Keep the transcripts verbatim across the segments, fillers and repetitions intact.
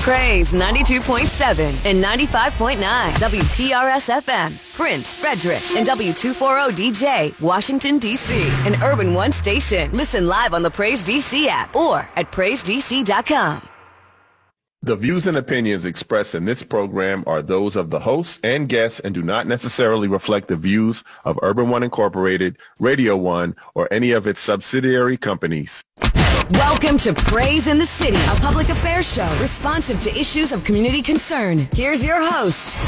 Praise ninety-two point seven and ninety-five point nine W P R S F M, Prince, Frederick, and W two forty D J, Washington, D C, an Urban One station. Listen live on the Praise D C app or at praise d c dot com. The views and opinions expressed in this program are those of the hosts and guests and do not necessarily reflect the views of Urban One Incorporated, Radio One, or any of its subsidiary companies. Welcome to Praise in the City, a public affairs show responsive to issues of community concern. Here's your host.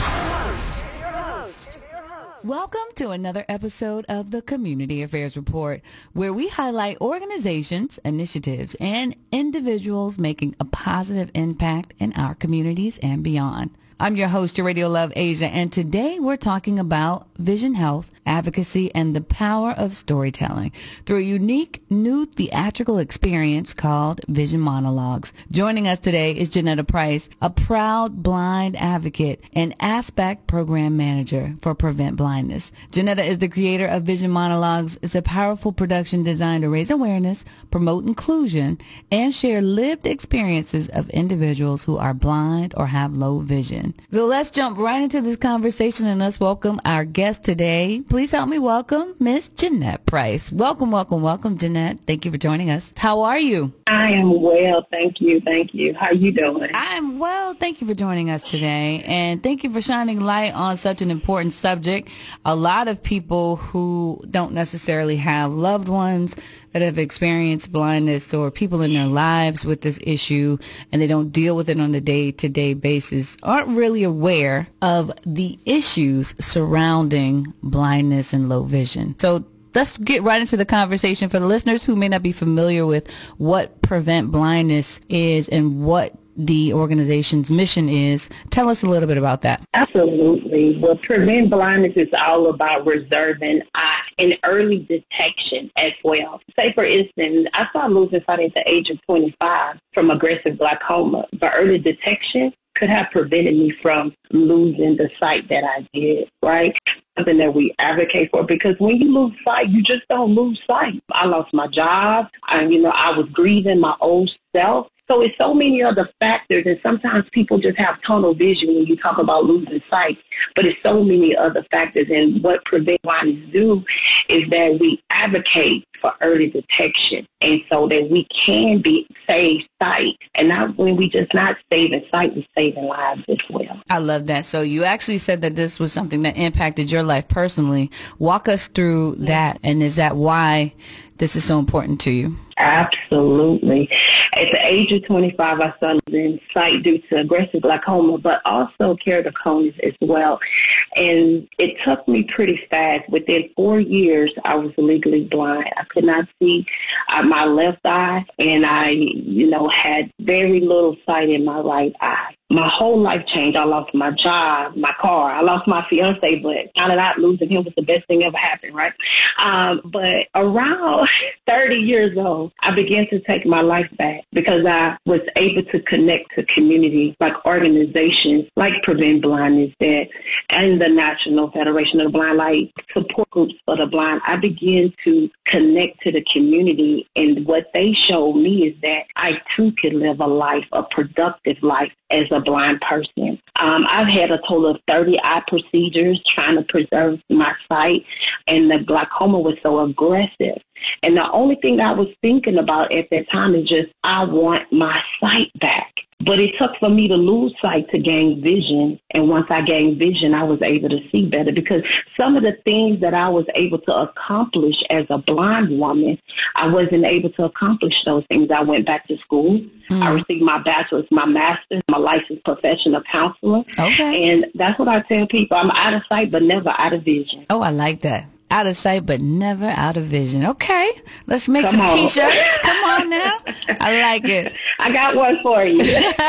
Welcome to another episode of the Community Affairs Report, where we highlight organizations, initiatives, and individuals making a positive impact in our communities and beyond. I'm your host, your Radio Love Asia, and today we're talking about vision health, advocacy, and the power of storytelling through a unique new theatrical experience called Vision Monologues. Joining us today is Janetta Price, a proud blind advocate and Aspect Program Manager for Prevent Blindness. Janetta is the creator of Vision Monologues. It's a powerful production designed to raise awareness, promote inclusion, and share lived experiences of individuals who are blind or have low vision. So let's jump right into this conversation and let's welcome our guest today. Please help me welcome Miss Jeanette Price. Welcome, welcome, welcome, Jeanette. Thank you for joining us. How are you? I am well. Thank you. Thank you. How are you doing? I'm well. Thank you for joining us today. And thank you for shining light on such an important subject. A lot of people who don't necessarily have loved ones that have experienced blindness or people in their lives with this issue and they don't deal with it on a day-to-day basis aren't really aware of the issues surrounding blindness and low vision. So let's get right into the conversation. For the listeners who may not be familiar with what Prevent Blindness is and what the organization's mission is, tell us a little bit about that. Absolutely. Well, Prevent Blindness is all about reserving eye and early detection as well. Say, for instance, I started losing sight at the age of twenty-five from aggressive glaucoma, but early detection could have prevented me from losing the sight that I did, right? Something that we advocate for, because when you lose sight, you just don't lose sight. I lost my job, and, you know, I was grieving my old self. So it's so many other factors, and sometimes people just have tunnel vision when you talk about losing sight, but it's so many other factors. And what Prevent Blindness do is that we advocate for early detection, and so that we can be save sight. And not when we just not saving sight, we're saving lives as well. I love that. So you actually said that this was something that impacted your life personally. Walk us through that, and is that why this is so important to you? Absolutely. At the age of twenty-five, I started losing sight due to aggressive glaucoma, but also keratoconus as well. And it took me pretty fast. Within four years, I was legally blind. I could not see uh, my left eye, and I, you know, had very little sight in my right eye. My whole life changed. I lost my job, my car. I lost my fiance, but kind of not losing him was the best thing ever happened, right? Um, but around thirty years old, I began to take my life back because I was able to connect to community, like organizations like Prevent Blindness that, and the National Federation of the Blind, like support groups for the blind. I began to connect to the community, and what they showed me is that I too could live a life, a productive life, as a blind person. Um, I've had a total of thirty eye procedures trying to preserve my sight, and the glaucoma was so aggressive. And the only thing I was thinking about at that time is just, I want my sight back. But it took for me to lose sight to gain vision. And once I gained vision, I was able to see better, because some of the things that I was able to accomplish as a blind woman, I wasn't able to accomplish those things. I went back to school. Mm. I received my bachelor's, my master's, my licensed professional counselor. Okay. And that's what I tell people. I'm out of sight, but never out of vision. Oh, I like that. Out of sight, but never out of vision. Okay, let's make Come some on. T-shirts. Come on now. I like it. I got one for you.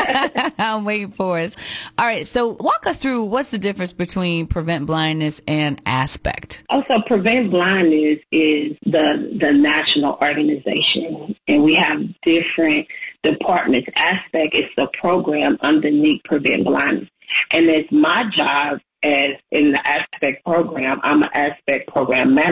I'm waiting for us. All right, so walk us through what's the difference between Prevent Blindness and Aspect. Also, Prevent Blindness is the, the national organization, and we have different departments. Aspect is the program underneath Prevent Blindness, and it's my job. As in the Aspect program, I'm an Aspect program manager.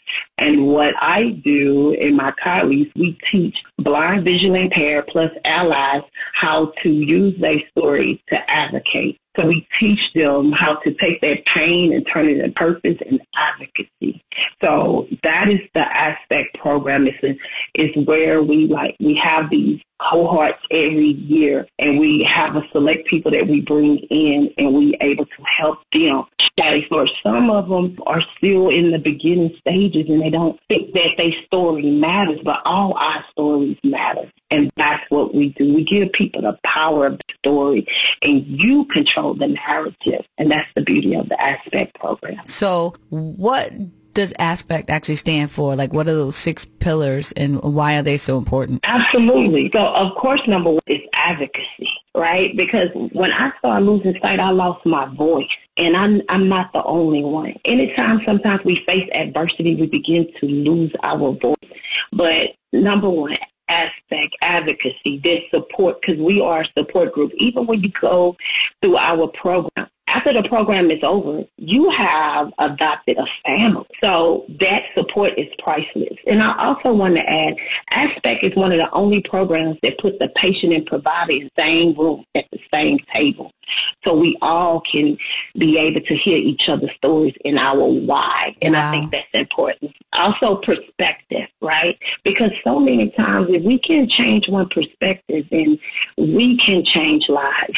And what I do and my colleagues, we teach blind, visually impaired plus allies how to use their stories to advocate. So we teach them how to take their pain and turn it into purpose and advocacy. So that is the Aspect program. It's, is where we like we have these cohorts every year, and we have a select people that we bring in, and we able to help them. For some of them are still in the beginning stages, and they don't think that their story matters, but all our stories matter. And that's what we do. We give people the power of the story, and you control the narrative. And that's the beauty of the Aspect program. So what does Aspect actually stand for? Like, what are those six pillars, and why are they so important? Absolutely. So, of course, number one is advocacy, right? Because when I started losing sight, I lost my voice. And I'm, I'm not the only one. Anytime sometimes we face adversity, we begin to lose our voice. But number one, Aspect, advocacy, then support, because we are a support group. Even when you go through our program, after the program is over, you have adopted a family. So that support is priceless. And I also want to add, Aspect is one of the only programs that put the patient and provider in the same room at the same table. So we all can be able to hear each other's stories in our why. And wow. I think that's important. Also perspective, right? Because so many times if we can change one perspective, then we can change lives.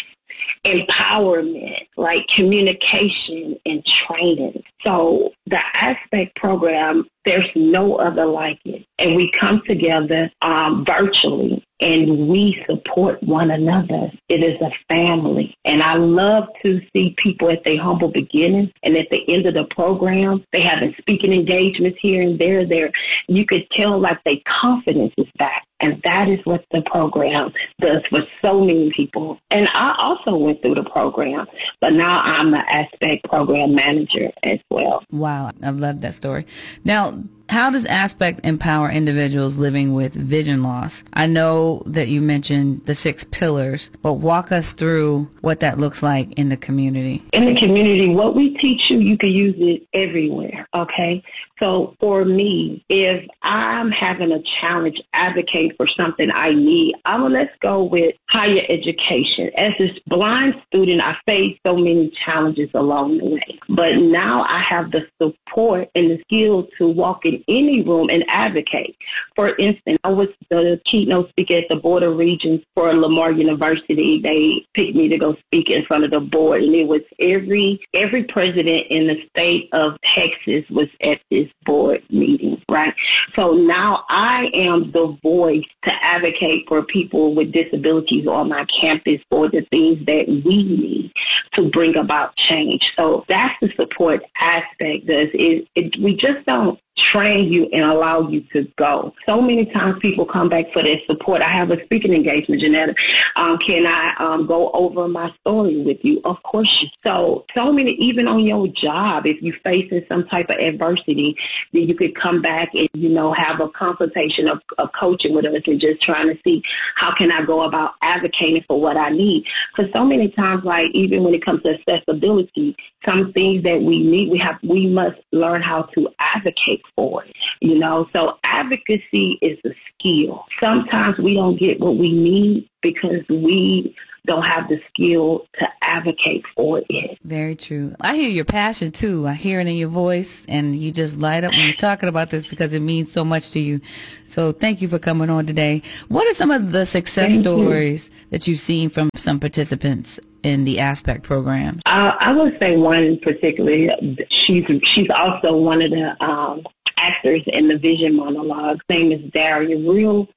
Empowerment, like communication and training. So the Aspect program, there's no other like it. And we come together um, virtually, and we support one another. It is a family. And I love to see people at their humble beginnings, and at the end of the program, they having speaking engagements here and there. There, you could tell like their confidence is back. And that is what the program does for so many people. And I also went through the program, but now I'm the Aspect program manager as well. Wow, I love that story. Now, how does Aspect empower individuals living with vision loss? I know that you mentioned the six pillars, but walk us through what that looks like in the community. In the community, what we teach you, you can use it everywhere, okay? So for me, if I'm having a challenge advocating for something I need, I will let's go with higher education. As a blind student, I faced so many challenges along the way, but now I have the support and the skill to walk in any room and advocate. For instance, I was the keynote speaker at the Board of Regents for Lamar University. They picked me to go speak in front of the board, and it was every every president in the state of Texas was at this board meeting, right? So now I am the voice to advocate for people with disabilities on my campus for the things that we need to bring about change. So that's the support aspect. Does it, it we just don't train you and allow you to go. So many times people come back for their support. I have a speaking engagement, Janetta. Um, can I um, go over my story with you? Of course. So, so many, even on your job, if you're facing some type of adversity, then you could come back and, you know, have a consultation of, of coaching with us and just trying to see how can I go about advocating for what I need. Because so many times, like even when it comes to accessibility, some things that we need, we have, we must learn how to advocate for it, you know. So advocacy is a skill. Sometimes we don't get what we need because we don't have the skill to advocate for it. Very true. I hear your passion too. I hear it in your voice, and you just light up when you're talking about this because it means so much to you. So thank you for coming on today. What are some of the success thank stories you. that you've seen from some participants in the Aspect program? Uh, I would say one particularly. She's she's also one of the um, actors in the Vision monologue. Her name is Daria. Real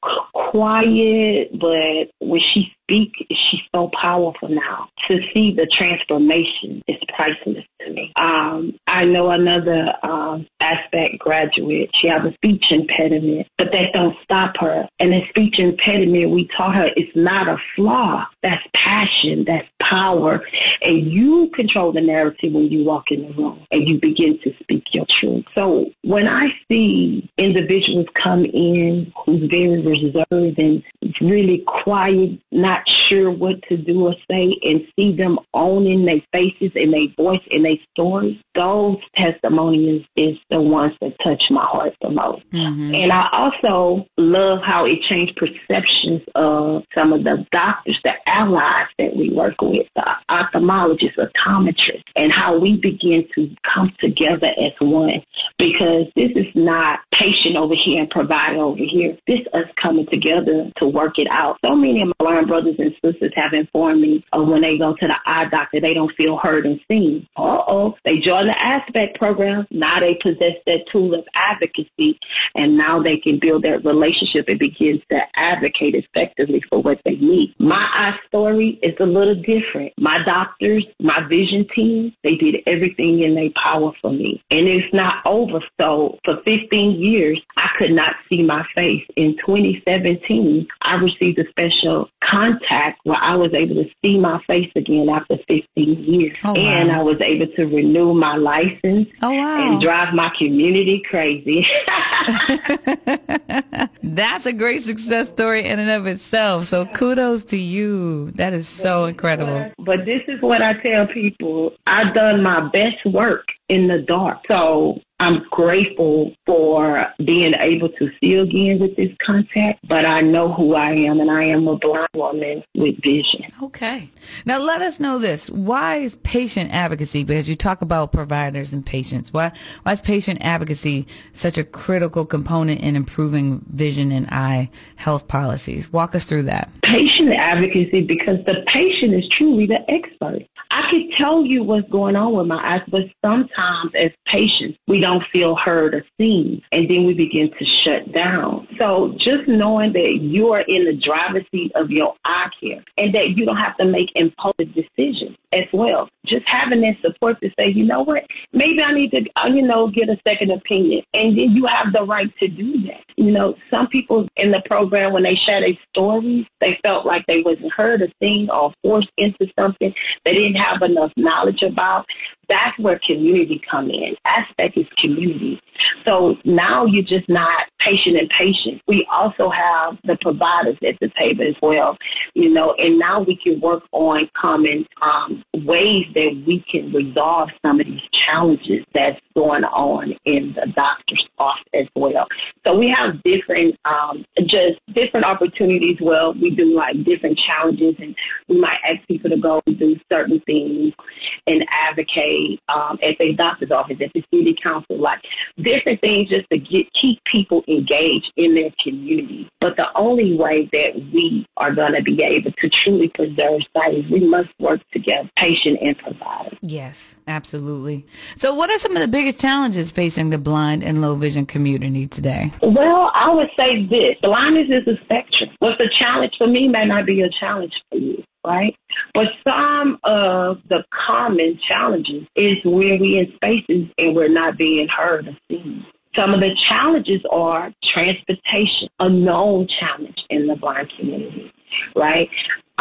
quiet, but when she speaks, she's so powerful now. To see the transformation is priceless to me. Um, I know another um, Aspect graduate. She has a speech impediment, but that don't stop her. And the speech impediment, we taught her, it's not a flaw. That's passion. That's power. And you control the narrative when you walk in the room and you begin to speak your truth. So when I see individuals come in who's very reserved and really quiet, not sure what to do or say and see them owning their faces and their voice and their stories, those testimonies is the ones that touch my heart the most. Mm-hmm. And I also love how it changed perceptions of some of the doctors, the allies that we work with, the ophthalmologists, optometrists, and how we begin to come together as one. Because this is not patient over here and provider over here. This is us coming together to work it out. So many of my blind brothers and sisters have informed me of when they go to the eye doctor, they don't feel heard and seen. Uh-oh. They join the Aspect program. Now they possess that tool of advocacy, and now they can build that relationship and begin to advocate effectively for what they need. My eye story is a little different. My doctors, my vision team, they did everything in their power for me. And it's not over. So for fifteen years, I could not see my face. In twenty seventeen, I received a special contact where I was able to see my face again after fifteen years. Oh, wow. And I was able to renew my license oh, wow. and drive my community crazy. That's a great success story in and of itself. So kudos to you. That is so incredible. But this is what I tell people. I've done my best work in the dark. So I'm grateful for being able to see again with this contact, but I know who I am, and I am a blind woman with vision. Okay. Now let us know this. Why is patient advocacy, because you talk about providers and patients, why, why is patient advocacy such a critical component in improving vision and eye health policies? Walk us through that. Patient advocacy, because the patient is truly the expert. I could tell you what's going on with my eyes, but sometimes as patients, we don't feel heard or seen, and then we begin to shut down. So just knowing that you are in the driver's seat of your eye care and that you don't have to make impulsive decisions as well. Just having that support to say, you know what, maybe I need to, you know, get a second opinion. And then you have the right to do that. You know, some people in the program, when they share their stories, they felt like they wasn't heard or seen or forced into something they didn't have enough knowledge about. That's where community come in. Aspect is community. So now you're just not patient and patient. We also have the providers at the table as well, you know, and now we can work on common um, ways that we can resolve some of these challenges that's going on in the doctor's office as well. So we have different, um, just different opportunities. Well, we do like different challenges, and we might ask people to go and do certain things and advocate um, at their doctor's office, at the city council, like different things just to get keep people engaged in their community. But the only way that we are going to be able to truly preserve sight is we must work together, patient and provider. Yes, absolutely. So what are some of the biggest challenges facing the blind and low vision community today? Well, I would say this. Blindness is a spectrum. What's a challenge for me may not be a challenge for you. Right? But some of the common challenges is when we in spaces and we're not being heard or seen. Some of the challenges are transportation, a known challenge in the blind community, right?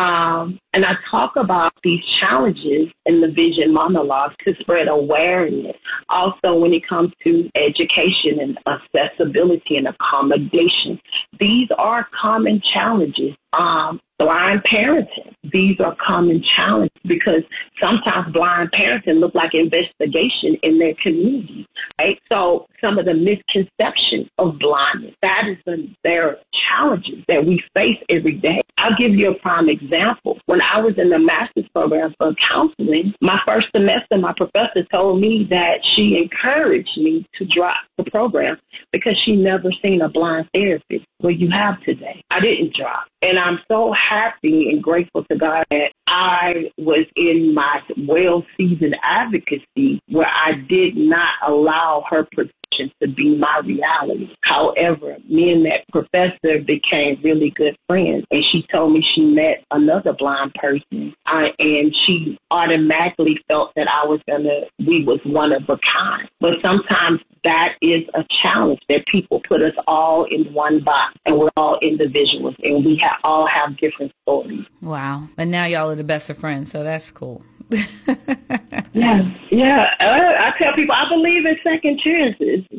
Um, and I talk about these challenges in the vision monologue to spread awareness. Also, when it comes to education and accessibility and accommodation, these are common challenges. Um, blind parenting, these are common challenges because sometimes blind parenting look like investigation in their community, right? So some of the misconceptions of blindness, that is the, their challenges that we face every day. I'll give you a prime example. When I was in the master's program for counseling, my first semester, my professor told me that she encouraged me to drop the program because she never seen a blind therapist. Well, you have today. I didn't drop. And I'm so happy and grateful to God that I was in my well-seasoned advocacy where I did not allow her perception to be my reality. However, me and that professor became really good friends, and she told me she met another blind person, uh, and she automatically felt that I was going to, we was one of a kind. But sometimes that is a challenge that people put us all in one box, and we're all individuals, and we ha- all have different stories. Wow. And now y'all are the best of friends, so that's cool. yeah, yeah. I, I tell people I believe in second chances. You know?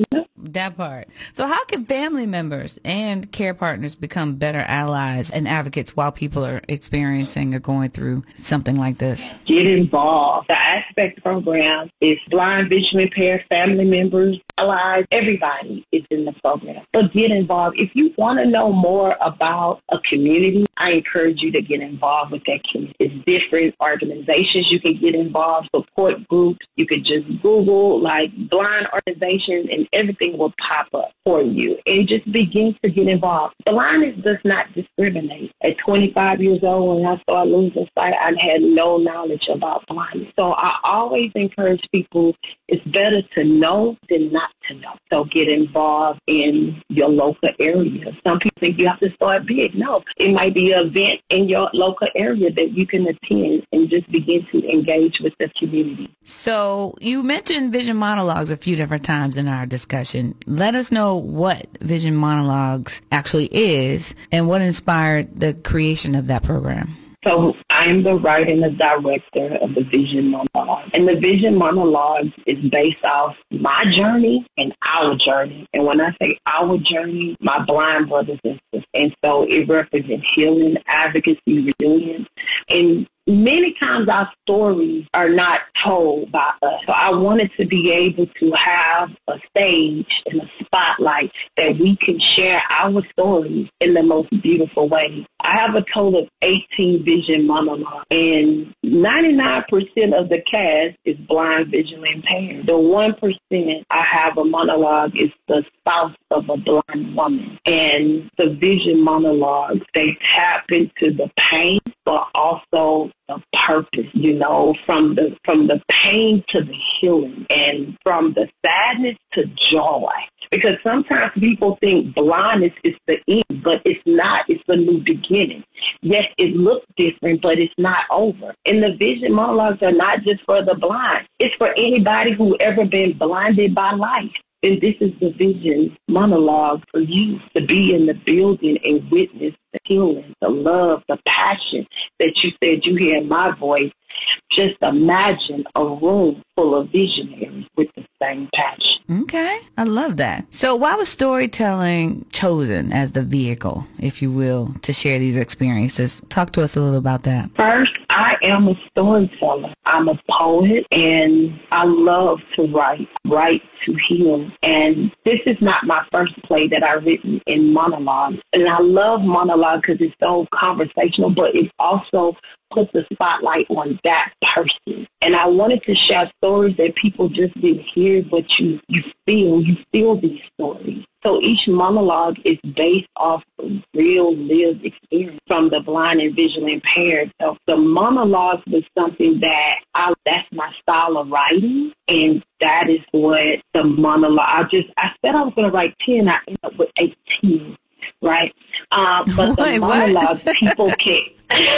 That part. So how can family members and care partners become better allies and advocates while people are experiencing or going through something like this? Get involved. The Aspect program is blind, visually impaired family members, allies, everybody is in the program. But get involved. If you want to know more about a community, I encourage you to get involved with that community. It's different organizations you can get involved, support groups. You could just Google like blind organizations and everything will pop up for you. And just begin to get involved. Blindness does not discriminate. At twenty-five years old, when I started losing sight, I had no knowledge about blindness. So I always encourage people, it's better to know than not to know. So get involved in your local area. Some people think you have to start big. No, it might be an event in your local area that you can attend and just begin to engage with the community. So you mentioned Vision Monologues a few different times in our discussion. Let us know what Vision Monologues actually is and what inspired the creation of that program. So I'm the writer and the director of the Vision Monologue. And the Vision Monologue is based off my journey and our journey. And when I say our journey, my blind brothers and sisters. And so it represents healing, advocacy, resilience, and many times our stories are not told by us. So I wanted to be able to have a stage and a spotlight that we can share our stories in the most beautiful way. I have a total of eighteen Vision Monologues, and ninety-nine percent of the cast is blind, visually impaired. The one percent I have a monologue is the spouse of a blind woman. And the Vision Monologues, they tap into the pain, but also the purpose, you know, from the from the pain to the healing and from the sadness to joy. Because sometimes people think blindness is the end, but it's not. It's a new beginning. Yes, it looks different, but it's not over. And the Vision Monologues are not just for the blind. It's for anybody who ever been blinded by life. And this is the Vision Monologue for you to be in the building and witness the healing, the love, the passion that you said you hear in my voice. Just imagine a room full of visionaries with the same passion. Okay, I love that. So why was storytelling chosen as the vehicle, if you will, to share these experiences? Talk to us a little about that. First, I am a storyteller. I'm a poet, and I love to write, write to heal. And this is not my first play that I've written in monologues. And I love monologue because it's so conversational, but it also put the spotlight on that person. And I wanted to share stories that people just didn't hear, but you, you feel, you feel these stories. So each monologue is based off of real lived experience from the blind and visually impaired. So the monologue was something that I, that's my style of writing. And that is what the monologue, I just, I said I was going to write ten, I ended up with eighteen. Right? Um, but the Wait, monologue, people can't.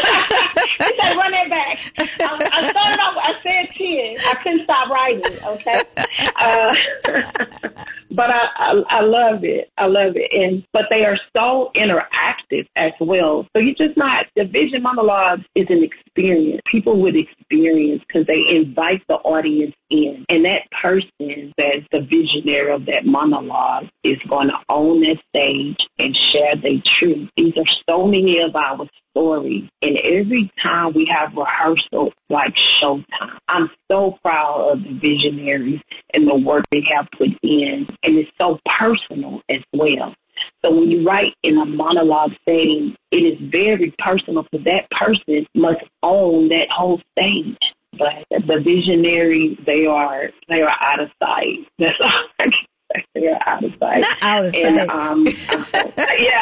He said, run that back. I, I started off, I said ten. I couldn't stop writing, okay? Uh, but I, I, I love it. I love it. And But they are so interactive as well. So you just not, the Vision Monologue is an experience. People would experience because they invite the audience in. And that person that's the visionary of that monologue is going to own that stage and share their truth. These are so many of our stories. And every time we have rehearsal, like showtime, I'm so proud of the visionaries and the work they have put in. And it's so personal as well. So when you write in a monologue setting, it is very personal because that person must own that whole stage. But the visionaries, they are they are out of sight. That's all I can say. They are out of sight. Not out of and, sight. Um, so,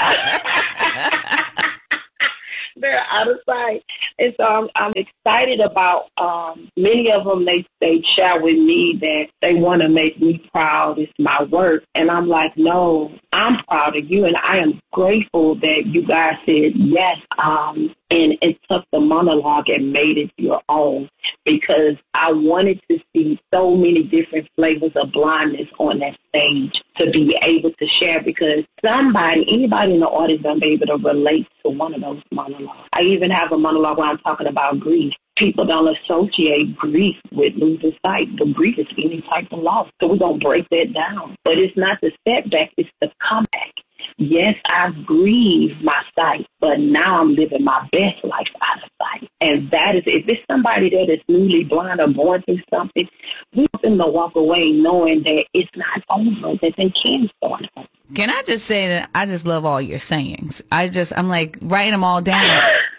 yeah. They're out of sight. And so I'm, I'm excited about um, many of them. They, they share with me that they want to make me proud. It's my work. And I'm like, no, I'm proud of you. And I am grateful that you guys said yes. Um, and, and took the monologue and made it your own, because I wanted to see so many different flavors of blindness on that stage to be able to share, because somebody, anybody in the audience going to be able to relate to one of those monologues. I even have a monologue where I'm talking about grief. People don't associate grief with losing sight, but grief is any type of loss. So we're going to break that down. But it's not the setback, it's the comeback. Yes, I've grieved my sight, but now I'm living my best life out of sight. And that is, if it's somebody that is newly blind or going through something, we want them to walk away knowing that it's not over, that they can start over. Can I just say that I just love all your sayings? I just, I'm like writing them all down.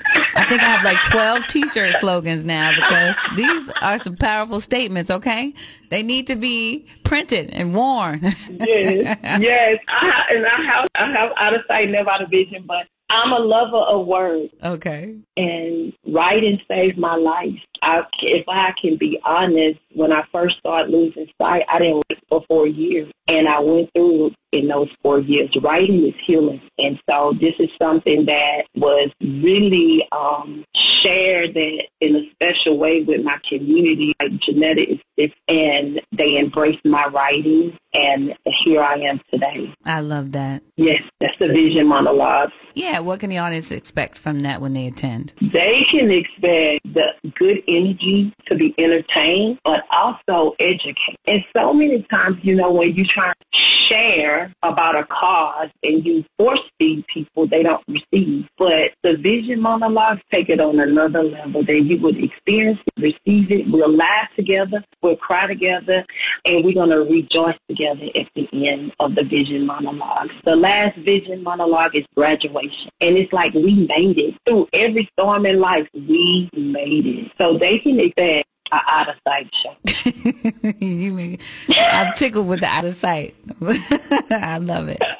I think I have like twelve T-shirt slogans now, because these are some powerful statements, okay? They need to be printed and worn. Yes, yes. I, and I have, I have out of sight, never out of vision, but I'm a lover of words. Okay. And writing saved my life. I, if I can be honest, when I first started losing sight, I didn't write for four years. And I went through in those four years. Writing is healing. And so this is something that was really um, shared that in a special way with my community. Like Janetta is different, and they embraced my writing. And here I am today. I love that. Yes, that's the vision monologue. Yeah, what can the audience expect from that when they attend? They can expect the good energy to be entertained, but also educate. And so many times, you know, when you try to share about a cause and you force feed people, they don't receive. But the vision monologues take it on another level. That you would experience it, receive it. We'll laugh together, we'll cry together, and we're going to rejoice together at the end of the vision monologue. The last vision monologue is graduation. And it's like we made it. Through every storm in life, we made it. So they can expect an out of sight show. You mean, I'm tickled with the out of sight. I love it.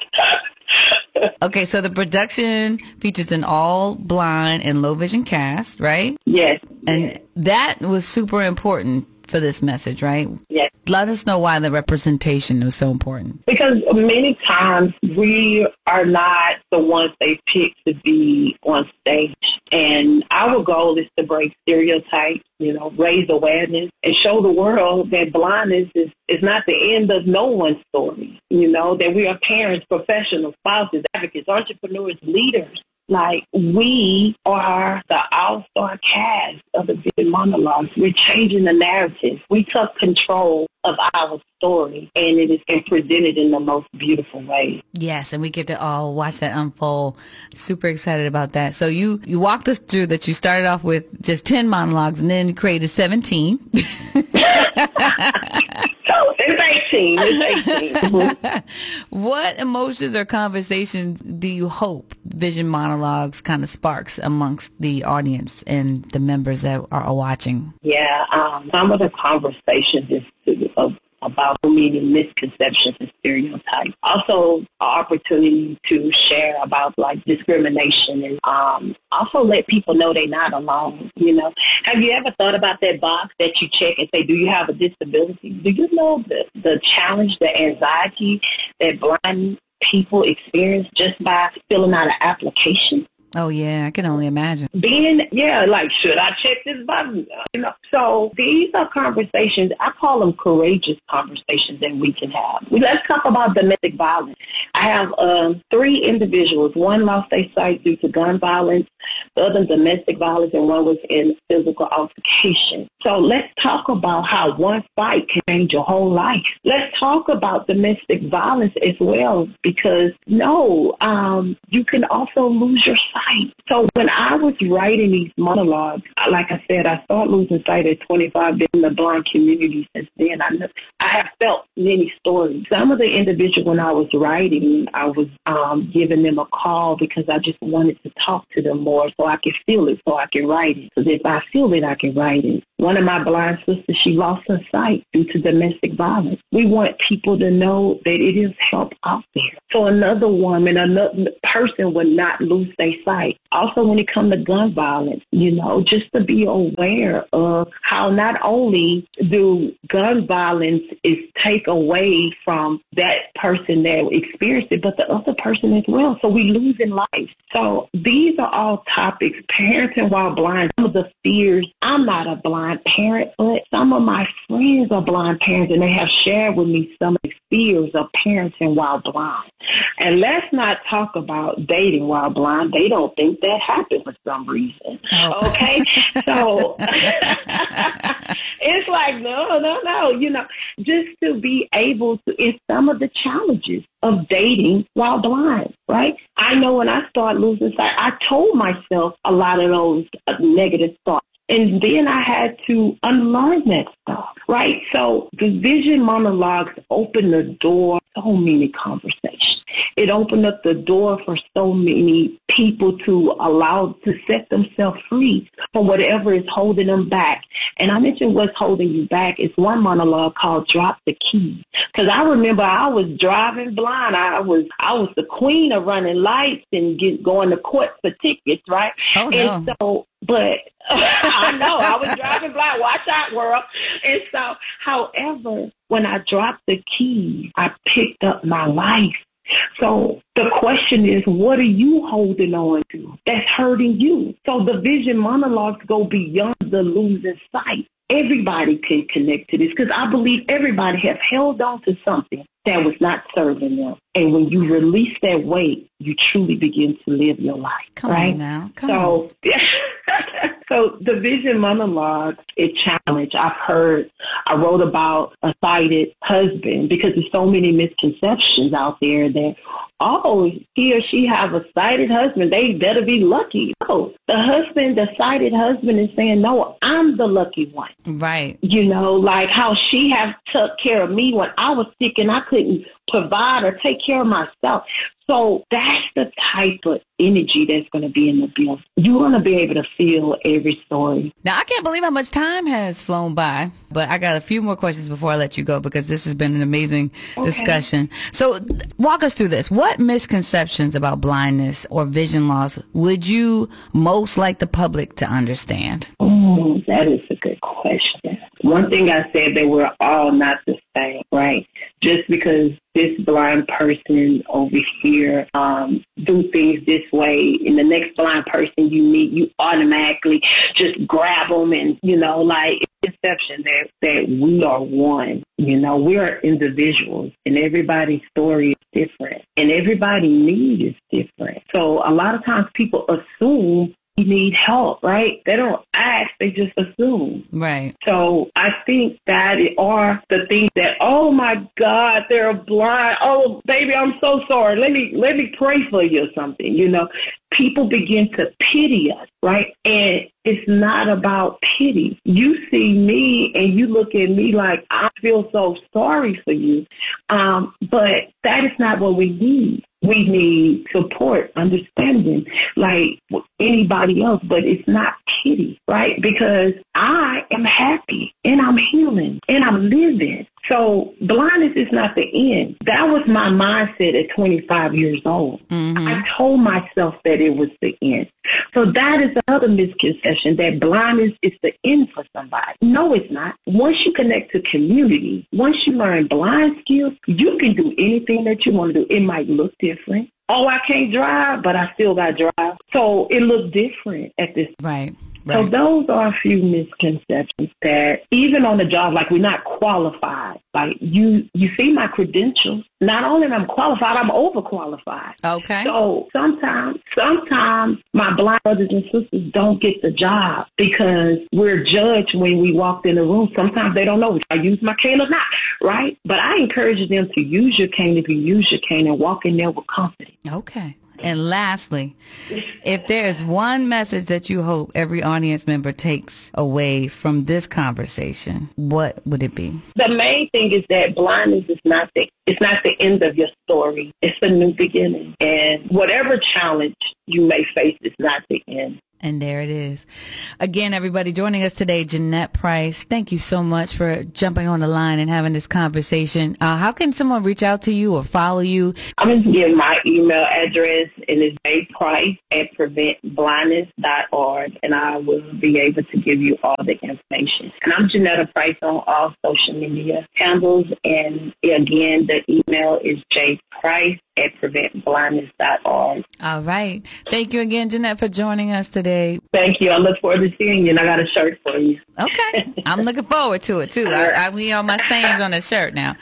Okay, so the production features an all blind and low vision cast, right? Yes. And yes. that was super important for this message, right? Yes. Let us know why the representation was so important. Because many times we are not the ones they pick to be on stage. And our goal is to break stereotypes, you know, raise awareness, and show the world that blindness is, is not the end of no one's story. You know, that we are parents, professionals, spouses, advocates, entrepreneurs, leaders. Like, we are the all-star cast of the vision monologues. We're changing the narrative. We took control of our story, and it is and presented in the most beautiful way. Yes, and we get to all watch that unfold. Super excited about that. So you, you walked us through that you started off with just ten monologues and then created seventeen. So it's eighteen. It's eighteen. Mm-hmm. What emotions or conversations do you hope Vision Monologues kind of sparks amongst the audience and the members that are watching? Yeah, um, some of the conversations is of about so many misconceptions and stereotypes. Also, an opportunity to share about like discrimination, and um, also let people know they're not alone. You know, have you ever thought about that box that you check and say, "Do you have a disability?" Do you know the the challenge, the anxiety that blind people experience just by filling out an application? Oh, yeah, I can only imagine. Being, yeah, like, should I check this button? You know, so these are conversations, I call them courageous conversations that we can have. We, let's talk about domestic violence. I have um, three individuals. One lost their sight due to gun violence, the other domestic violence, and one was in physical altercation. So let's talk about how one fight can change your whole life. Let's talk about domestic violence as well, because, no, um, you can also lose your sight. So when I was writing these monologues, like I said, I started losing sight at twenty-five, been in the blind community since then. I, know, I have felt many stories. Some of the individuals, when I was writing, I was um, giving them a call because I just wanted to talk to them more so I could feel it, so I can write it. Because if I feel it, I can write it. One of my blind sisters, she lost her sight due to domestic violence. We want people to know that it is help out there. So another woman, another person would not lose their sight. Also, when it comes to gun violence, you know, just to be aware of how not only do gun violence is take away from that person that experienced it, but the other person as well. So we lose in life. So these are all topics. Parenting while blind, some of the fears. I'm not a blind parent, but some of my friends are blind parents, and they have shared with me some of the fears of parenting while blind. And let's not talk about dating while blind. They don't think that happened for some reason. Oh. Okay? So it's like, no, no, no. You know, just to be able to, it's some of the challenges of dating while blind, right? I know when I started losing sight, I told myself a lot of those negative thoughts. And then I had to unlearn that stuff, right? So the vision monologues opened the door for so many conversations. It opened up the door for so many people to allow to set themselves free from whatever is holding them back. And I mentioned what's holding you back. It's one monologue called Drop the Key. Because I remember I was driving blind. I was I was the queen of running lights and get, going to court for tickets, right? Oh, no. And so, but I know I was driving blind. Watch out, world. And so, however, when I dropped the key, I picked up my life. So the question is, what are you holding on to that's hurting you? So the vision monologues go beyond the losing sight. Everybody can connect to this because I believe everybody has held on to something that was not serving them. And when you release that weight, you truly begin to live your life. Come right? on now. Come so, on. So the vision monologue is challenge. I've heard, I wrote about a sighted husband because there's so many misconceptions out there that, oh, he or she have a sighted husband. They better be lucky. No, the husband, the sighted husband is saying, no, I'm the lucky one. Right. You know, like how she have took care of me when I was sick and I couldn't provide or take care of myself. So that's the type of energy that's going to be in the bill. You're going to be able to feel every story. Now, I can't believe how much time has flown by, but I got a few more questions before I let you go because this has been an amazing okay. discussion. So walk us through this. What misconceptions about blindness or vision loss would you most like the public to understand? Oh, that is a good question. One thing I said, that we're all not the same, right? Just because this blind person over here um, do things this way, and the next blind person you meet, you automatically just grab them, and you know, like it's perception that that we are one. You know, we are individuals, and everybody's story is different, and everybody's need is different. So a lot of times people assume you need help, right? They don't ask, they just assume. Right. So I think that are the things that, oh my God, they're blind. Oh, baby, I'm so sorry. Let me let me pray for you or something. You know, people begin to pity us, right? And it's not about pity. You see me and you look at me like I feel so sorry for you. Um, but that is not what we need. We need support, understanding, like anybody else, but it's not pity, right? Because I am happy and I'm healing and I'm living. So blindness is not the end. That was my mindset at twenty-five years old. Mm-hmm. I told myself that it was the end. So that is another misconception, that blindness is the end for somebody. No, it's not. Once you connect to community, once you learn blind skills, you can do anything that you want to do. It might look different. Oh, I can't drive, but I still got to drive. So it looks different at this. Right. Right. So those are a few misconceptions that even on the job, like we're not qualified. Like you, you see my credentials. Not only am I qualified, I'm overqualified. Okay. So sometimes, sometimes my blind brothers and sisters don't get the job because we're judged when we walked in the room. Sometimes they don't know if I use my cane or not, right? But I encourage them to use your cane if you use your cane and walk in there with confidence. Okay. And lastly, if there is one message that you hope every audience member takes away from this conversation, what would it be? The main thing is that blindness is not the it's not the end of your story. It's a new beginning. And whatever challenge you may face is not the end. And there it is. Again, everybody joining us today, Jeanette Price. Thank you so much for jumping on the line and having this conversation. Uh, how can someone reach out to you or follow you? I'm going to give my email address, and it's jprice at prevent blindness dot org, and I will be able to give you all the information. And I'm Jeanette Price on all social media handles, and again, the email is jprice at prevent blindness dot org. All right. Thank you again, Jeanette, for joining us today. Thank you. I look forward to seeing you, and I got a shirt for you. Okay. I'm looking forward to it, too. I, I we on my sayings on the shirt now.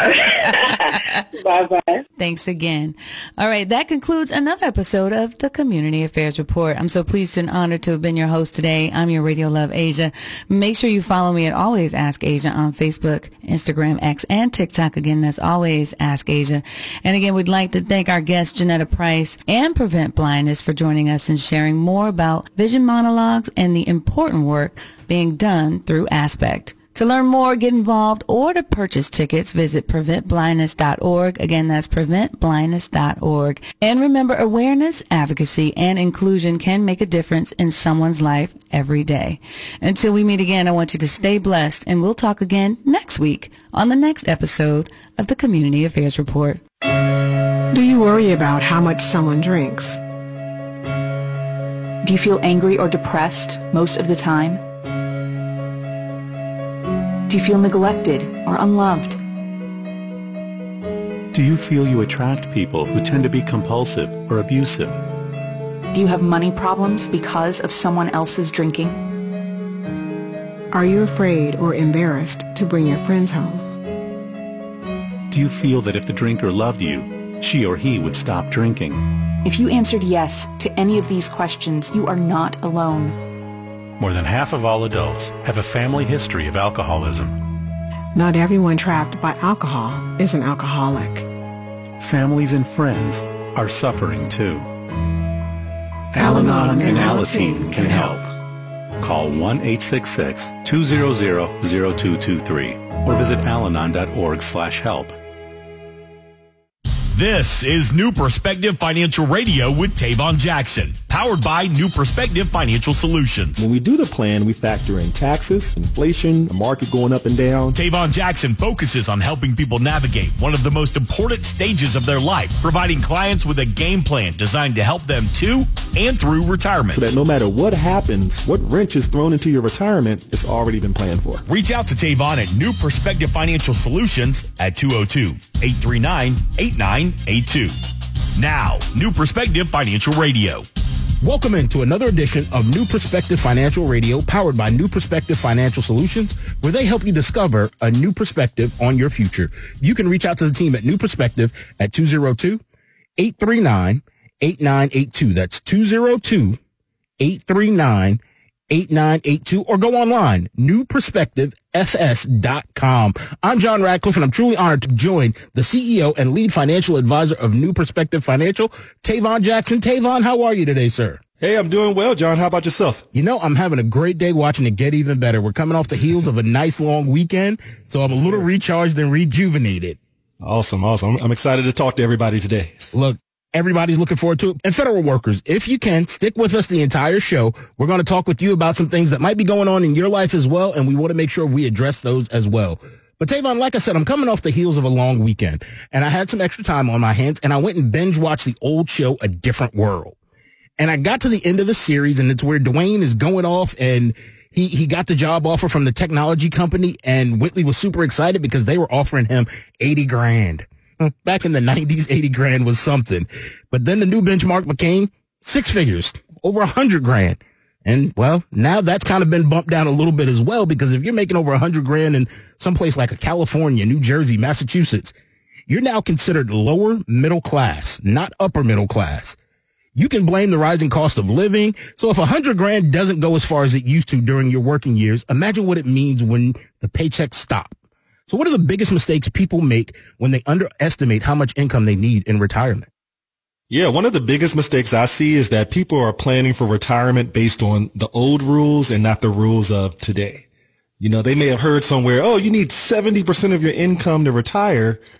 Bye-bye. Thanks again. All right. That concludes another episode of the Community Affairs Report. I'm so pleased and honored to have been your host today. I'm your Radio Love Asia. Make sure you follow me at Always Ask Asia on Facebook, Instagram, X, and TikTok. Again, that's Always Ask Asia. And again, we'd like to thank our guest, Jeanette Price, and Prevent Blindness for joining us and sharing more about vision monologues and the important work being done through Aspect. To learn more, get involved, or to purchase tickets, visit prevent blindness dot org. Again, that's prevent blindness dot org. And remember, awareness, advocacy, and inclusion can make a difference in someone's life every day. Until we meet again, I want you to stay blessed, and we'll talk again next week on the next episode of the Community Affairs Report. Do you worry about how much someone drinks? Do you feel angry or depressed most of the time? Do you feel neglected or unloved? Do you feel you attract people who tend to be compulsive or abusive? Do you have money problems because of someone else's drinking? Are you afraid or embarrassed to bring your friends home? Do you feel that if the drinker loved you, she or he would stop drinking? If you answered yes to any of these questions, you are not alone. More than half of all adults have a family history of alcoholism. Not everyone trapped by alcohol is an alcoholic. Families and friends are suffering too. Al-Anon Al-Anon and and Alateen can help. Call one eight six six, two zero zero, zero two two three or visit alanon dot org slash help. This is New Perspective Financial Radio with Tavon Jackson, powered by New Perspective Financial Solutions. When we do the plan, we factor in taxes, inflation, the market going up and down. Tavon Jackson focuses on helping people navigate one of the most important stages of their life, providing clients with a game plan designed to help them to and through retirement. So that no matter what happens, what wrench is thrown into your retirement, it's already been planned for. Reach out to Tavon at New Perspective Financial Solutions at two oh two, eight three nine, eight nine eight two. Now, New Perspective Financial Radio. Welcome into another edition of New Perspective Financial Radio, powered by New Perspective Financial Solutions, where they help you discover a new perspective on your future. You can reach out to the team at New Perspective at two oh two, eight three nine, eight nine eight two. That's two oh two, eight three nine, eight nine eight two, or go online, new perspective f s dot com. I'm John Radcliffe, and I'm truly honored to join the C E O and lead financial advisor of New Perspective Financial, Tavon Jackson. Tavon, how are you today, sir? Hey, I'm doing well, John. How about yourself? You know, I'm having a great day watching it get even better. We're coming off the heels of a nice long weekend, so I'm a little recharged and rejuvenated. Awesome, awesome. I'm excited to talk to everybody today. Look, everybody's looking forward to it. And federal workers, if you can, stick with us the entire show. We're going to talk with you about some things that might be going on in your life as well, and we want to make sure we address those as well. But Tavon, like I said, I'm coming off the heels of a long weekend, and I had some extra time on my hands, and I went and binge watched the old show, A Different World. And I got to the end of the series, and it's where Dwayne is going off, and he, he got the job offer from the technology company, and Whitley was super excited because they were offering him eighty grand. Back in the nineties, eighty grand was something. But then the new benchmark became six figures, over a hundred grand. And well, now that's kind of been bumped down a little bit as well, because if you're making over a hundred grand in someplace like a California, New Jersey, Massachusetts, you're now considered lower middle class, not upper middle class. You can blame the rising cost of living. So if a hundred grand doesn't go as far as it used to during your working years, imagine what it means when the paychecks stop. So what are the biggest mistakes people make when they underestimate how much income they need in retirement? Yeah, one of the biggest mistakes I see is that people are planning for retirement based on the old rules and not the rules of today. You know, they may have heard somewhere, oh, you need seventy percent of your income to retire.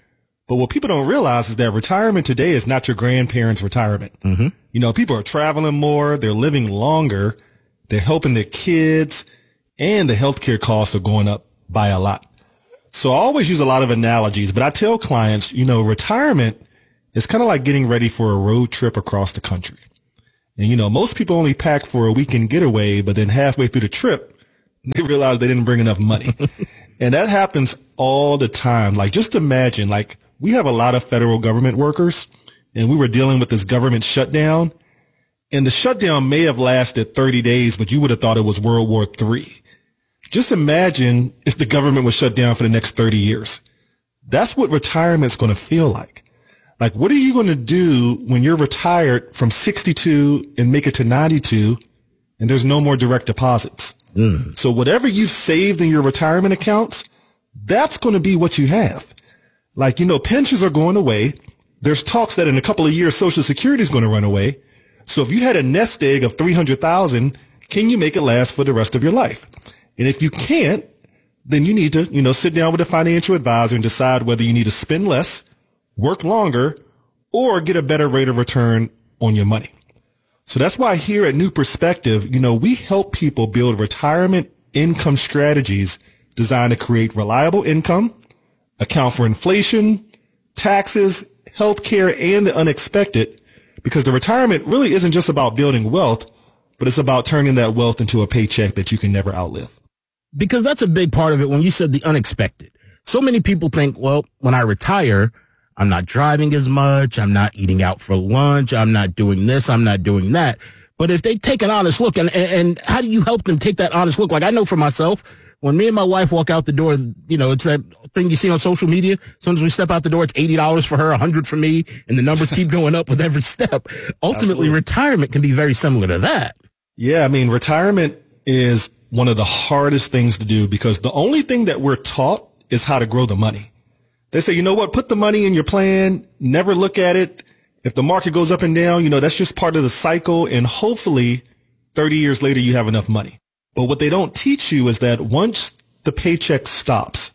But what people don't realize is that retirement today is not your grandparents' retirement. Mm-hmm. You know, people are traveling more, they're living longer, they're helping their kids, and the healthcare costs are going up by a lot. So I always use a lot of analogies, but I tell clients, you know, retirement is kind of like getting ready for a road trip across the country. And, you know, most people only pack for a weekend getaway, but then halfway through the trip, they realize they didn't bring enough money. And that happens all the time. Like, just imagine, like, we have a lot of federal government workers, and we were dealing with this government shutdown, and the shutdown may have lasted thirty days, but you would have thought it was World War Three. Just imagine if the government was shut down for the next thirty years. That's what retirement's going to feel like. Like, what are you going to do when you're retired from sixty-two and make it to ninety-two and there's no more direct deposits? Mm. So whatever you've saved in your retirement accounts, that's going to be what you have. Like, you know, pensions are going away. There's talks that in a couple of years, Social Security is going to run away. So if you had a nest egg of three hundred thousand, can you make it last for the rest of your life? And if you can't, then you need to, you know, sit down with a financial advisor and decide whether you need to spend less, work longer, or get a better rate of return on your money. So that's why here at New Perspective, you know, we help people build retirement income strategies designed to create reliable income, account for inflation, taxes, healthcare, and the unexpected, because the retirement really isn't just about building wealth, but it's about turning that wealth into a paycheck that you can never outlive. Because that's a big part of it when you said the unexpected. So many people think, well, when I retire, I'm not driving as much, I'm not eating out for lunch, I'm not doing this, I'm not doing that. But if they take an honest look, and, and, and how do you help them take that honest look? Like, I know for myself, when me and my wife walk out the door, you know, it's that thing you see on social media. As soon as we step out the door, it's eighty dollars for her, one hundred dollars for me, and the numbers keep going up with every step. Ultimately, Absolutely. Retirement can be very similar to that. Yeah, I mean, retirement is one of the hardest things to do because the only thing that we're taught is how to grow the money. They say, you know what, put the money in your plan, never look at it. If the market goes up and down, you know, that's just part of the cycle, and hopefully thirty years later you have enough money. But what they don't teach you is that once the paycheck stops,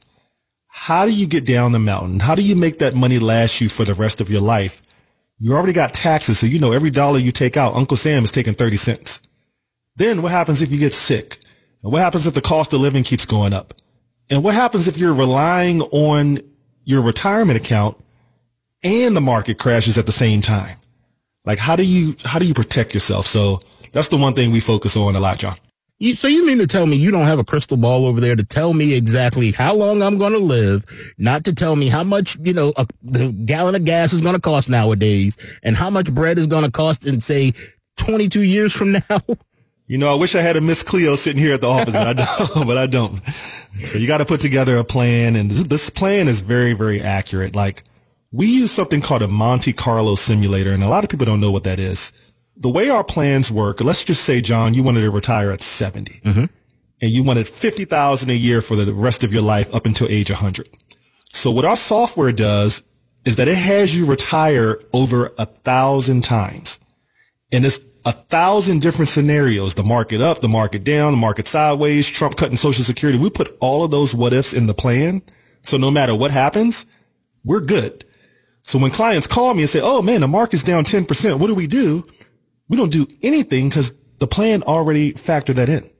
how do you get down the mountain? How do you make that money last you for the rest of your life? You already got taxes, so you know every dollar you take out, Uncle Sam is taking thirty cents. Then what happens if you get sick? And what happens if the cost of living keeps going up? And what happens if you're relying on your retirement account and the market crashes at the same time? Like, how do you, how do you protect yourself? So that's the one thing we focus on a lot, John. You, so you mean to tell me you don't have a crystal ball over there to tell me exactly how long I'm going to live, not to tell me how much, you know, a, the gallon of gas is going to cost nowadays and how much bread is going to cost in, say, twenty-two years from now? You know, I wish I had a Miss Cleo sitting here at the office, but I don't. But I don't. So you got to put together a plan, and this, this plan is very, very accurate. Like, we use something called a Monte Carlo simulator, and a lot of people don't know what that is. The way our plans work, let's just say, John, you wanted to retire at seventy, mm-hmm. and you wanted fifty thousand dollars a year for the rest of your life up until age one hundred. So what our software does is that it has you retire over a thousand times, and it's a thousand different scenarios: the market up, the market down, the market sideways, Trump cutting Social Security. We put all of those what ifs in the plan, so no matter what happens, we're good. So when clients call me and say, "Oh man, the market's down ten percent, what do we do?" We don't do anything because the plan already factored that in.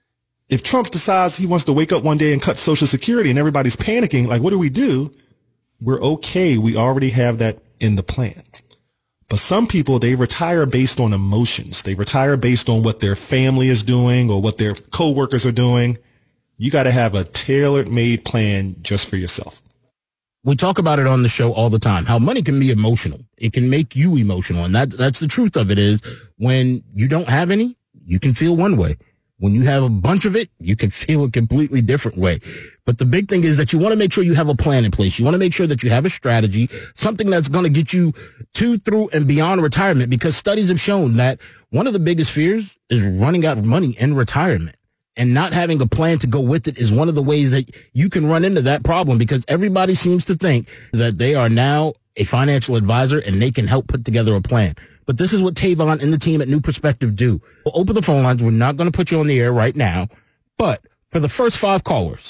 If Trump decides he wants to wake up one day and cut Social Security and everybody's panicking, like, what do we do? We're okay. We already have that in the plan. But some people, they retire based on emotions. They retire based on what their family is doing or what their coworkers are doing. You got to have a tailor-made plan just for yourself. We talk about it on the show all the time, how money can be emotional. It can make you emotional. And that, that's the truth of it is when you don't have any, you can feel one way. When you have a bunch of it, you can feel a completely different way. But the big thing is that you want to make sure you have a plan in place. You want to make sure that you have a strategy, something that's going to get you to, through, and beyond retirement, because studies have shown that one of the biggest fears is running out of money in retirement. And not having a plan to go with it is one of the ways that you can run into that problem, because everybody seems to think that they are now a financial advisor and they can help put together a plan. But this is what Tavon and the team at New Perspective do. We'll open the phone lines. We're not going to put you on the air right now. But for the first five callers,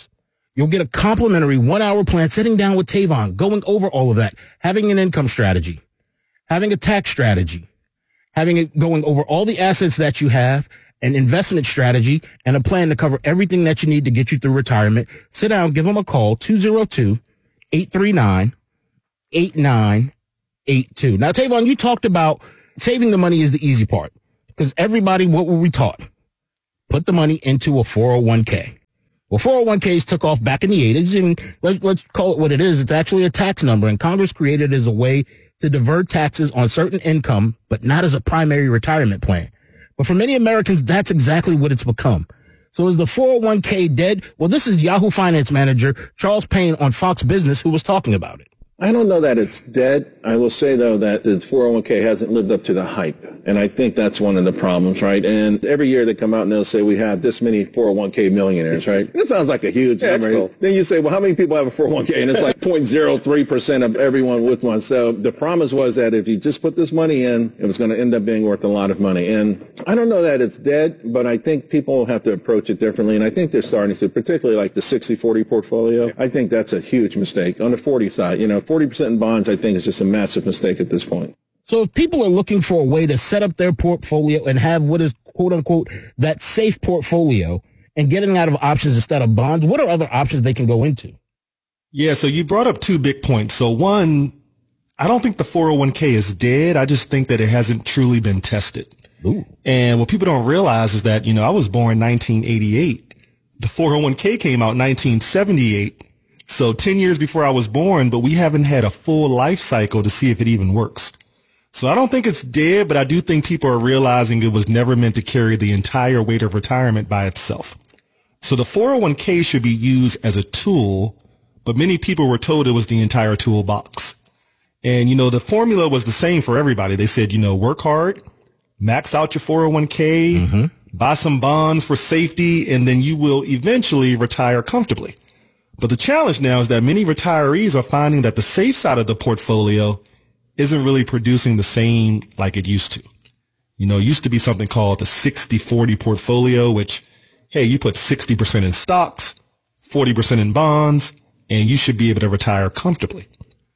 You'll get a complimentary one-hour plan sitting down with Tavon, going over all of that, having an income strategy, having a tax strategy, having it going over all the assets that you have, an investment strategy, and a plan to cover everything that you need to get you through retirement. Sit down, give them a call, two oh two, eight three nine, eight nine eight two. Now, Tavon, you talked about saving the money is the easy part because everybody, what were we taught? Put the money into a four oh one k. Well, four oh one k's took off back in the eighties, and let, let's call it what it is. It's actually a tax number, and Congress created it as a way to divert taxes on certain income, but not as a primary retirement plan. But for many Americans, that's exactly what it's become. So is the four oh one k dead? Well, this is Yahoo Finance Manager Charles Payne on Fox Business who was talking about it. I don't know that it's dead. I will say, though, that the four oh one k hasn't lived up to the hype. And I think that's one of the problems, right? And every year they come out and they'll say we have this many four oh one k millionaires, right? That sounds like a huge yeah, number. Cool. Then you say, well, how many people have a four oh one k? And it's like zero point zero three percent of everyone with one. So the promise was that if you just put this money in, it was going to end up being worth a lot of money. And I don't know that it's dead, but I think people have to approach it differently. And I think they're starting to, particularly like the sixty forty portfolio. Yeah. I think that's a huge mistake. On the forty side, you know, forty percent in bonds, I think, is just a massive mistake at this point. So if people are looking for a way to set up their portfolio and have what is, quote unquote, that safe portfolio and getting out of options instead of bonds, what are other options they can go into? Yeah, so you brought up two big points. So one, I don't think the four oh one k is dead. I just think that it hasn't truly been tested. Ooh. And what people don't realize is that, you know, I was born nineteen eighty-eight. The four oh one k came out nineteen seventy-eight. So ten years before I was born, but we haven't had a full life cycle to see if it even works. So I don't think it's dead, but I do think people are realizing it was never meant to carry the entire weight of retirement by itself. So the four oh one k should be used as a tool, but many people were told it was the entire toolbox. And, you know, the formula was the same for everybody. They said, you know, work hard, max out your four oh one k, mm-hmm. buy some bonds for safety, and then you will eventually retire comfortably. But the challenge now is that many retirees are finding that the safe side of the portfolio isn't really producing the same like it used to. You know, it used to be something called the sixty forty portfolio, which, hey, you put sixty percent in stocks, forty percent in bonds, and you should be able to retire comfortably.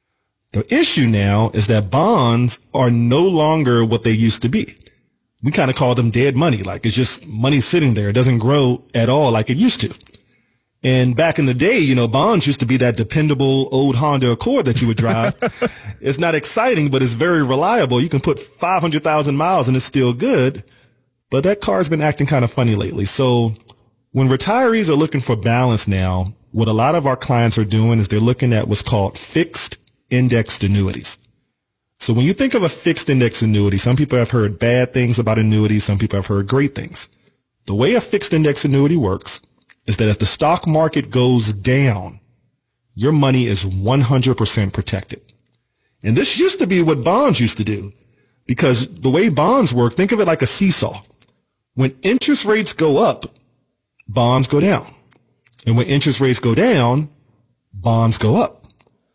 The issue now is that bonds are no longer what they used to be. We kind of call them dead money. Like it's just money sitting there. It doesn't grow at all like it used to. And back in the day, you know, bonds used to be that dependable old Honda Accord that you would drive. It's not exciting, but it's very reliable. You can put five hundred thousand miles and it's still good. But that car's been acting kind of funny lately. So when retirees are looking for balance now, what a lot of our clients are doing is they're looking at what's called fixed indexed annuities. So when you think of a fixed index annuity, some people have heard bad things about annuities. Some people have heard great things. The way a fixed index annuity works is that if the stock market goes down, your money is one hundred percent protected. And this used to be what bonds used to do, because the way bonds work, think of it like a seesaw. When interest rates go up, bonds go down. And when interest rates go down, bonds go up.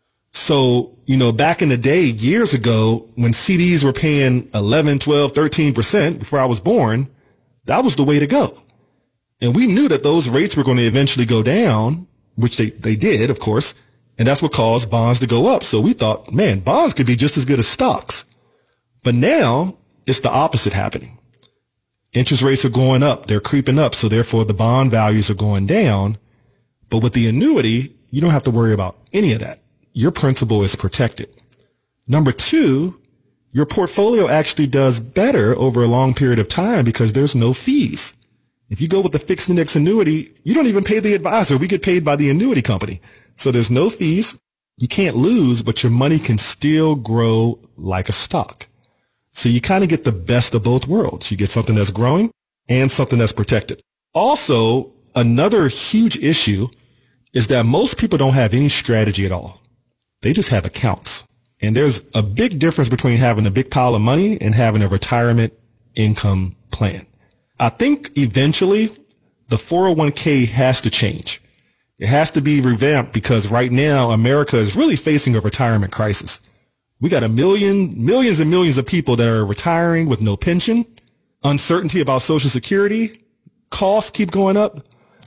So, you know, back in the day, years ago, when C Ds were paying eleven, twelve, thirteen percent before I was born, that was the way to go. And we knew that those rates were going to eventually go down, which they, they did, of course. And that's what caused bonds to go up. So we thought, man, bonds could be just as good as stocks. But now it's the opposite happening. Interest rates are going up. They're creeping up. So therefore the bond values are going down. But with the annuity, you don't have to worry about any of that. Your principal is protected. Number two, your portfolio actually does better over a long period of time because there's no fees. If you go with the fixed index annuity, you don't even pay the advisor. We get paid by the annuity company. So there's no fees. You can't lose, but your money can still grow like a stock. So you kind of get the best of both worlds. You get something that's growing and something that's protected. Also, another huge issue is that most people don't have any strategy at all. They just have accounts. And there's a big difference between having a big pile of money and having a retirement income plan. I think eventually the four oh one k has to change. It has to be revamped because right now America is really facing a retirement crisis. We got a million, millions and millions of people that are retiring with no pension, uncertainty about Social Security, costs keep going up.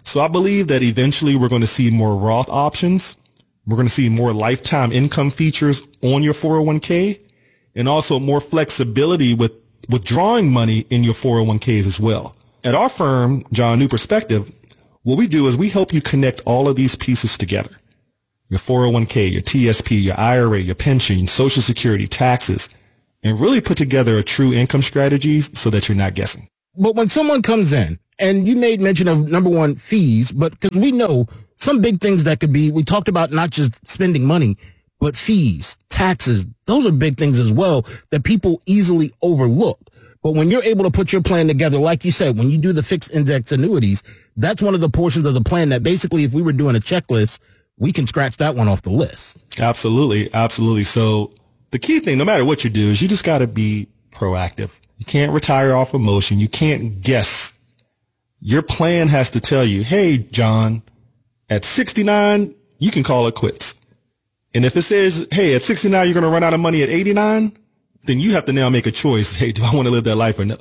So I believe that eventually we're going to see more Roth options. We're going to see more lifetime income features on your four oh one k, and also more flexibility with withdrawing money in your four oh one k's as well. At our firm, John, New Perspective, what we do is we help you connect all of these pieces together. Your four oh one k, your T S P, your I R A, your pension, Social Security, taxes, and really put together a true income strategy so that you're not guessing. But when someone comes in, and you made mention of, number one, fees, but because we know some big things that could be, we talked about not just spending money, but fees, taxes, those are big things as well that people easily overlook. But when you're able to put your plan together, like you said, when you do the fixed index annuities, that's one of the portions of the plan that basically, if we were doing a checklist, we can scratch that one off the list. Absolutely. Absolutely. So the key thing, no matter what you do, is you just got to be proactive. You can't retire off emotion. You can't guess. Your plan has to tell you, hey, John, at sixty-nine, you can call it quits. And if it says, hey, at sixty-nine, you're going to run out of money at eighty-nine, then you have to now make a choice. Hey, do I want to live that life or no?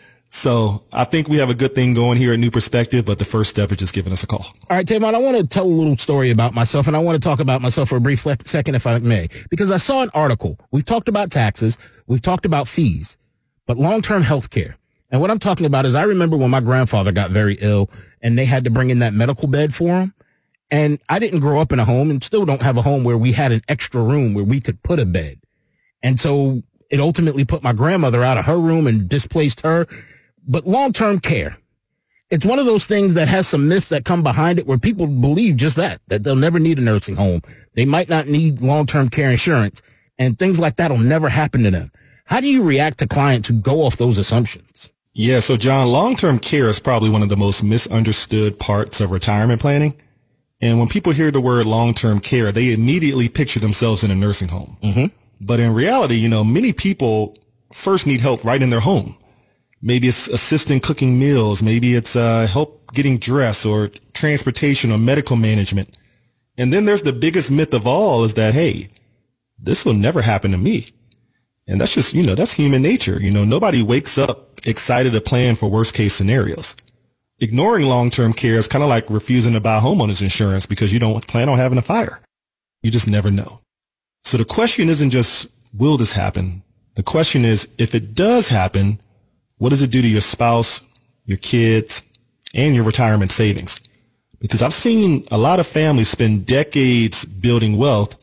So I think we have a good thing going here at New Perspective, but the first step is just giving us a call. All right, Tavon, I want to tell a little story about myself, and I want to talk about myself for a brief second, if I may, because I saw an article. We've talked about taxes. We've talked about fees, but long-term health care. And what I'm talking about is I remember when my grandfather got very ill and they had to bring in that medical bed for him. And I didn't grow up in a home and still don't have a home where we had an extra room where we could put a bed. And so it ultimately put my grandmother out of her room and displaced her. But long-term care, it's one of those things that has some myths that come behind it where people believe just that, that they'll never need a nursing home. They might not need long-term care insurance, and things like that will never happen to them. How do you react to clients who go off those assumptions? Yeah, so John, long-term care is probably one of the most misunderstood parts of retirement planning. And when people hear the word long-term care, they immediately picture themselves in a nursing home. Mm-hmm. But in reality, you know, many people first need help right in their home. Maybe it's assisting cooking meals. Maybe it's uh, help getting dressed or transportation or medical management. And then there's the biggest myth of all is that, hey, this will never happen to me. And that's just, you know, that's human nature. You know, nobody wakes up excited to plan for worst case scenarios. Ignoring long-term care is kind of like refusing to buy homeowners insurance because you don't plan on having a fire. You just never know. So the question isn't just, will this happen? The question is, if it does happen, what does it do to your spouse, your kids, and your retirement savings? Because I've seen a lot of families spend decades building wealth.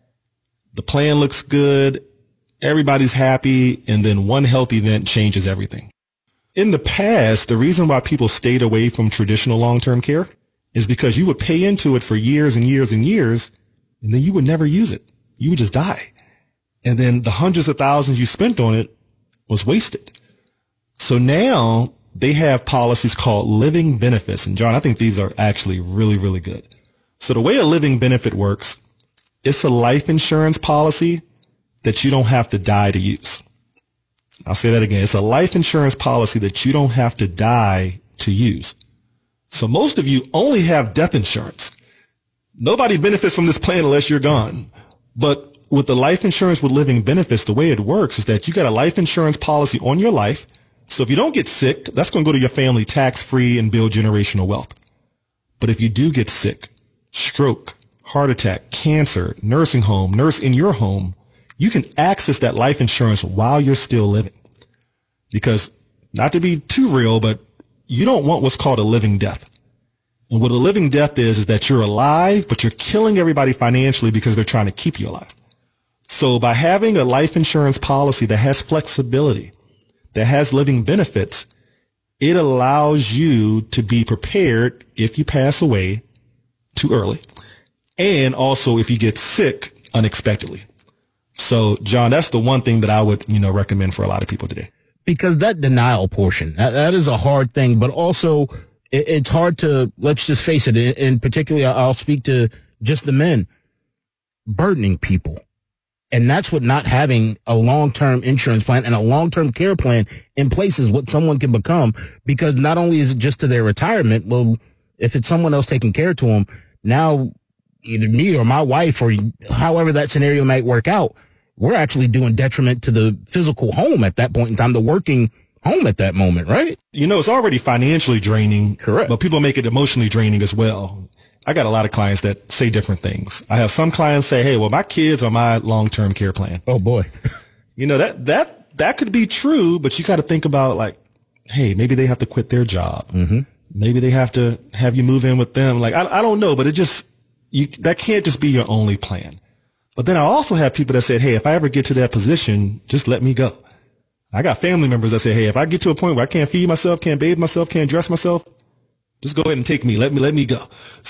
The plan looks good. Everybody's happy. And then one health event changes everything. In the past, the reason why people stayed away from traditional long-term care is because you would pay into it for years and years and years, and then you would never use it. You would just die. And then the hundreds of thousands you spent on it was wasted. So now they have policies called living benefits. And John, I think these are actually really, really good. So the way a living benefit works, it's a life insurance policy that you don't have to die to use. I'll say that again. It's a life insurance policy that you don't have to die to use. So most of you only have death insurance. Nobody benefits from this plan unless you're gone. But with the life insurance with living benefits, the way it works is that you got a life insurance policy on your life. So if you don't get sick, that's going to go to your family tax-free and build generational wealth. But if you do get sick, stroke, heart attack, cancer, nursing home, nurse in your home, you can access that life insurance while you're still living. Because, not to be too real, but you don't want what's called a living death. And what a living death is, is that you're alive, but you're killing everybody financially because they're trying to keep you alive. So by having a life insurance policy that has flexibility, that has living benefits, it allows you to be prepared if you pass away too early, and also if you get sick unexpectedly. So, John, that's the one thing that I would, you know, recommend for a lot of people today. Because that denial portion, that, that is a hard thing, but also it, it's hard to, let's just face it, and particularly I'll speak to just the men, burdening people. And that's what not having a long-term insurance plan and a long-term care plan in place is what someone can become, because not only is it just to their retirement, well, if it's someone else taking care to them, now either me or my wife or however that scenario might work out, we're actually doing detriment to the physical home at that point in time, the working home at that moment, right? You know, it's already financially draining. Correct. But people make it emotionally draining as well. I got a lot of clients that say different things. I have some clients say, hey, well, my kids are my long-term care plan. Oh, boy. You know, that, that, that could be true, but you got to think about like, hey, maybe they have to quit their job. Mm-hmm. Maybe they have to have you move in with them. Like, I, I don't know, but it just, you, that can't just be your only plan. But then I also have people that said, hey, if I ever get to that position, just let me go. I got family members that say, hey, if I get to a point where I can't feed myself, can't bathe myself, can't dress myself, just go ahead and take me. Let me, let me go.